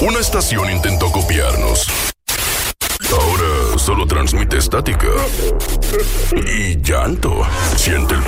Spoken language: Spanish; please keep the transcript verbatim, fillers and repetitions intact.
Una estación intentó copiarnos. Ahora solo transmite estática y llanto. Siente el